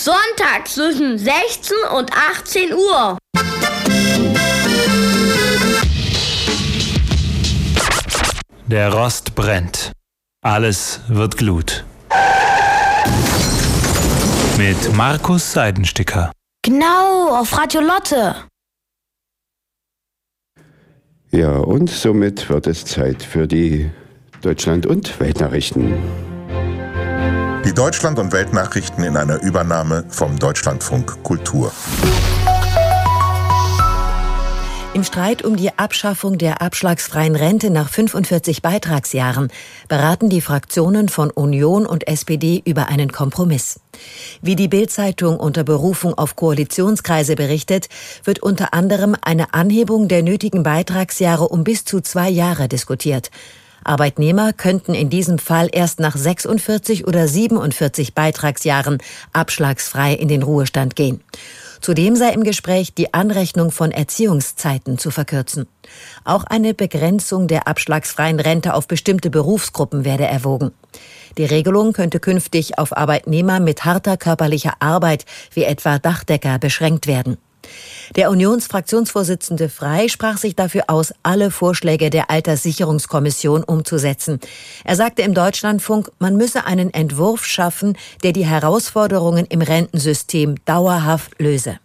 Sonntag zwischen 16 und 18 Uhr. Der Rost brennt. Alles wird Glut. Mit Markus Seidensticker. Genau, auf Radio Lotte. Ja, und somit wird es Zeit für die Deutschland- und Weltnachrichten. Die Deutschland- und Weltnachrichten in einer Übernahme vom Deutschlandfunk Kultur. Im Streit um die Abschaffung der abschlagsfreien Rente nach 45 Beitragsjahren beraten die Fraktionen von Union und SPD über einen Kompromiss. Wie die Bild-Zeitung unter Berufung auf Koalitionskreise berichtet, wird unter anderem eine Anhebung der nötigen Beitragsjahre um bis zu 2 Jahre diskutiert. Arbeitnehmer könnten in diesem Fall erst nach 46 oder 47 Beitragsjahren abschlagsfrei in den Ruhestand gehen. Zudem sei im Gespräch, die Anrechnung von Erziehungszeiten zu verkürzen. Auch eine Begrenzung der abschlagsfreien Rente auf bestimmte Berufsgruppen werde erwogen. Die Regelung könnte künftig auf Arbeitnehmer mit harter körperlicher Arbeit, wie etwa Dachdecker, beschränkt werden. Der Unionsfraktionsvorsitzende Frey sprach sich dafür aus, alle Vorschläge der Alterssicherungskommission umzusetzen. Er sagte im Deutschlandfunk, man müsse einen Entwurf schaffen, der die Herausforderungen im Rentensystem dauerhaft löse.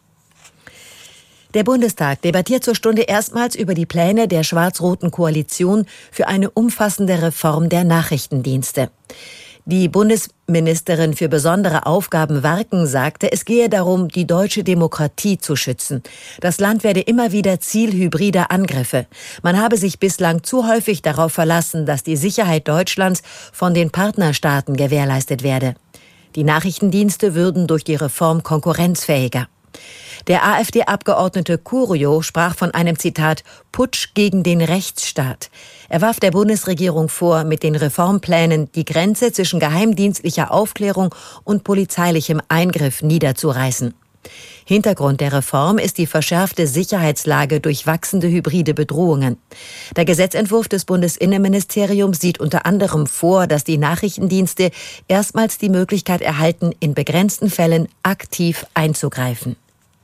Der Bundestag debattiert zur Stunde erstmals über die Pläne der schwarz-roten Koalition für eine umfassende Reform der Nachrichtendienste. Die Bundesministerin für besondere Aufgaben Warken sagte, es gehe darum, die deutsche Demokratie zu schützen. Das Land werde immer wieder Ziel hybrider Angriffe. Man habe sich bislang zu häufig darauf verlassen, dass die Sicherheit Deutschlands von den Partnerstaaten gewährleistet werde. Die Nachrichtendienste würden durch die Reform konkurrenzfähiger. Der AfD-Abgeordnete Curio sprach von einem, Zitat, Putsch gegen den Rechtsstaat. Er warf der Bundesregierung vor, mit den Reformplänen die Grenze zwischen geheimdienstlicher Aufklärung und polizeilichem Eingriff niederzureißen. Hintergrund der Reform ist die verschärfte Sicherheitslage durch wachsende hybride Bedrohungen. Der Gesetzentwurf des Bundesinnenministeriums sieht unter anderem vor, dass die Nachrichtendienste erstmals die Möglichkeit erhalten, in begrenzten Fällen aktiv einzugreifen.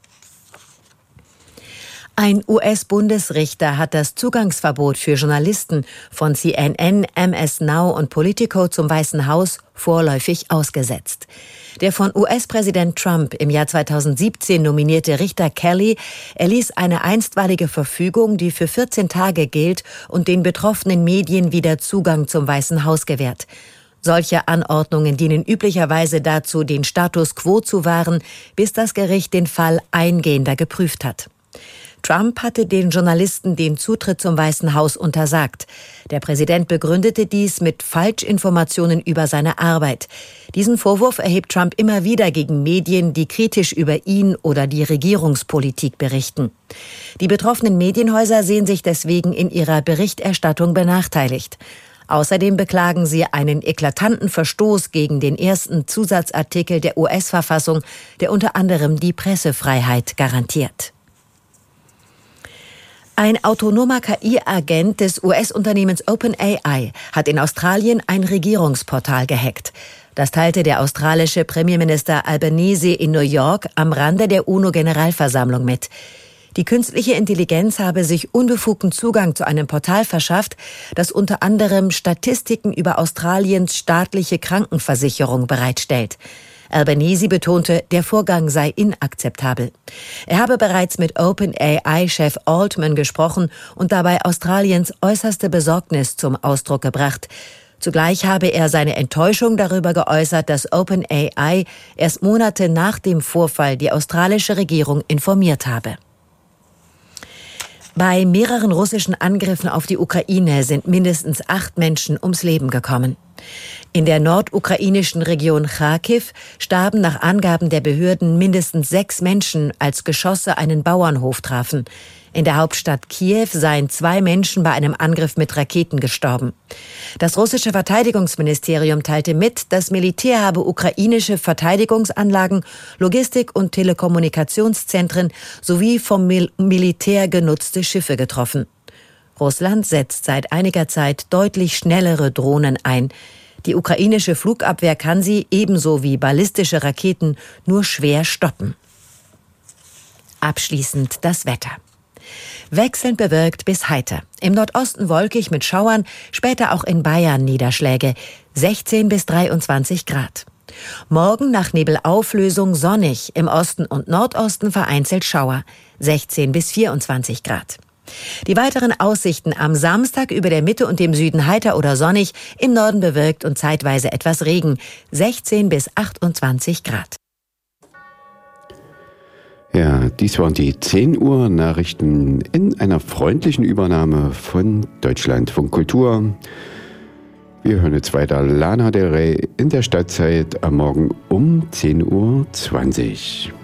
Ein US-Bundesrichter hat das Zugangsverbot für Journalisten von CNN, MS Now und Politico zum Weißen Haus vorläufig ausgesetzt. Der von US-Präsident Trump im Jahr 2017 nominierte Richter Kelly erließ eine einstweilige Verfügung, die für 14 Tage gilt und den betroffenen Medien wieder Zugang zum Weißen Haus gewährt. Solche Anordnungen dienen üblicherweise dazu, den Status quo zu wahren, bis das Gericht den Fall eingehender geprüft hat. Trump hatte den Journalisten den Zutritt zum Weißen Haus untersagt. Der Präsident begründete dies mit Falschinformationen über seine Arbeit. Diesen Vorwurf erhebt Trump immer wieder gegen Medien, die kritisch über ihn oder die Regierungspolitik berichten. Die betroffenen Medienhäuser sehen sich deswegen in ihrer Berichterstattung benachteiligt. Außerdem beklagen sie einen eklatanten Verstoß gegen den ersten Zusatzartikel der US-Verfassung, der unter anderem die Pressefreiheit garantiert. Ein autonomer KI-Agent des US-Unternehmens OpenAI hat in Australien ein Regierungsportal gehackt. Das teilte der australische Premierminister Albanese in New York am Rande der UNO-Generalversammlung mit. Die künstliche Intelligenz habe sich unbefugten Zugang zu einem Portal verschafft, das unter anderem Statistiken über Australiens staatliche Krankenversicherung bereitstellt. Albanese betonte, der Vorgang sei inakzeptabel. Er habe bereits mit OpenAI-Chef Altman gesprochen und dabei Australiens äußerste Besorgnis zum Ausdruck gebracht. Zugleich habe er seine Enttäuschung darüber geäußert, dass OpenAI erst Monate nach dem Vorfall die australische Regierung informiert habe. Bei mehreren russischen Angriffen auf die Ukraine sind mindestens 8 Menschen ums Leben gekommen. In der nordukrainischen Region Charkiw starben nach Angaben der Behörden mindestens 6 Menschen, als Geschosse einen Bauernhof trafen. In der Hauptstadt Kiew seien 2 Menschen bei einem Angriff mit Raketen gestorben. Das russische Verteidigungsministerium teilte mit, das Militär habe ukrainische Verteidigungsanlagen, Logistik- und Telekommunikationszentren sowie vom Militär genutzte Schiffe getroffen. Russland setzt seit einiger Zeit deutlich schnellere Drohnen ein. Die ukrainische Flugabwehr kann sie, ebenso wie ballistische Raketen, nur schwer stoppen. Abschließend das Wetter. Wechselnd bewölkt bis heiter. Im Nordosten wolkig mit Schauern, später auch in Bayern Niederschläge. 16 bis 23 Grad. Morgen nach Nebelauflösung sonnig, im Osten und Nordosten vereinzelt Schauer. 16 bis 24 Grad. Die weiteren Aussichten: am Samstag über der Mitte und dem Süden heiter oder sonnig, im Norden bewölkt und zeitweise etwas Regen. 16 bis 28 Grad. Ja, dies waren die 10 Uhr Nachrichten in einer freundlichen Übernahme von Deutschlandfunk Kultur. Wir hören jetzt weiter Lana Del Rey in der Stadtzeit am Morgen um 10:20 Uhr.